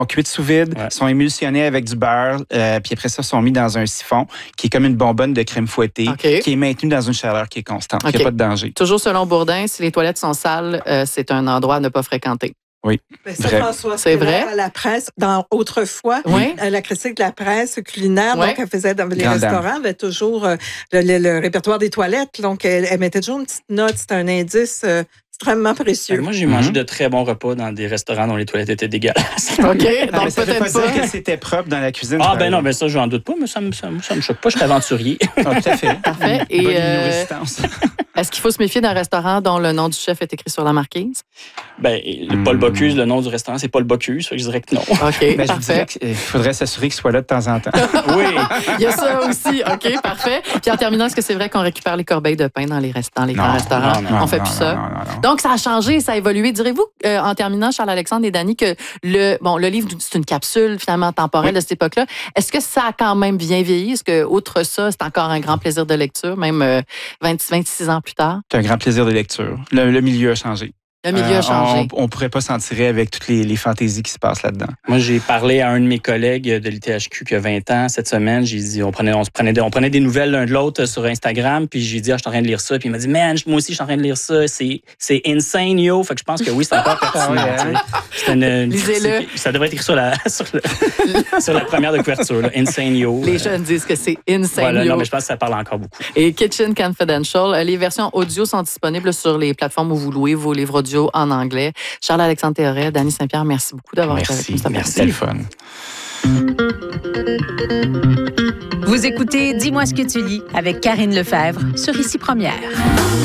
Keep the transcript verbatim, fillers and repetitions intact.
sont cuites sous vide, Ouais. sont émulsionnées avec du beurre, euh, puis après ça, sont mis dans un siphon qui est comme une bonbonne de crème fouettée, OK. qui est maintenue dans une chaleur qui est constante. Il n'y OK. a pas de danger. Toujours selon Bourdin, si les toilettes sont sales, euh, c'est un endroit à ne pas fréquenter. Oui. Mais ça, Vrai. François, C'est vrai? à la presse, dans autrefois, Oui. à la critique de la presse culinaire, Oui. donc elle faisait dans les Grande dame. restaurants, avait toujours euh, le, le- le répertoire des toilettes, donc elle, elle mettait toujours une petite note, c'était un indice euh, extrêmement précieux. Moi, j'ai Mhm. mangé de très bons repas dans des restaurants dont les toilettes étaient dégueulasses. OK, Ah, donc mais ça veut pas peut-être pas. dire que c'était propre dans la cuisine. Ah, ben non, ben ça, j'en doute pas, mais ça me, ça, me- ça me choque pas. Je suis aventurier. Ah, tout à fait. Parfait. Et Bonne euh, immunorésistance. est-ce qu'il faut se méfier d'un restaurant dont le nom du chef est écrit sur la marquise? Ben, le Paul Bocuse, le nom du restaurant, c'est Paul Bocuse. Fait que je dirais que non. OK, Ben, je parfait. dirais qu'il faudrait s'assurer qu'il soit là de temps en temps. Oui. Il y a ça aussi. OK, parfait. Puis en terminant, est-ce que c'est vrai qu'on récupère les corbeilles de pain dans les, rest- dans les grands Non, restaurants? non, non, On fait non, plus non, ça. non, non, non. Donc, ça a changé, ça a évolué. Direz-vous, euh, en terminant, Charles-Alexandre et Dany, que le, bon, le livre, c'est une capsule finalement temporelle Oui. de cette époque-là. Est-ce que ça a quand même bien vieilli? Est-ce que, outre ça, c'est encore un grand plaisir de lecture, même euh, vingt, vingt-six ans plus tard? C'est un grand plaisir de lecture. Le, le milieu a changé. Le milieu Euh, a changé. On ne pourrait pas s'en tirer avec toutes les, les fantaisies qui se passent là-dedans. Moi, j'ai parlé à un de mes collègues de l'I T H Q qui a vingt ans cette semaine. J'ai dit, on prenait, on se prenait, des, on prenait des nouvelles l'un de l'autre sur Instagram. Puis j'ai dit, ah, je suis en train de lire ça. Puis il m'a dit, man, moi aussi, je suis en train de lire ça. C'est, c'est insane, yo. Fait que je pense que oui, c'est encore pertinent. Ah ouais, tu sais. C'est une- une Lisez-le. critique. Ça devrait être écrit sur la, sur, le- sur la première de couverture. Là. Insane, yo. Les jeunes disent que c'est insane. Voilà, yo. non, mais je pense que ça parle encore beaucoup. Et Kitchen Confidential. Euh, Les versions audio sont disponibles sur les plateformes où vous louez vos livres audio en anglais. Charles-Alexandre Théoret, Dany Saint-Pierre, merci beaucoup d'avoir été avec Merci. nous. cet Merci. après-midi. C'était le fun. Vous écoutez Dis-moi ce que tu lis avec Karine Lefebvre sur Ici Première.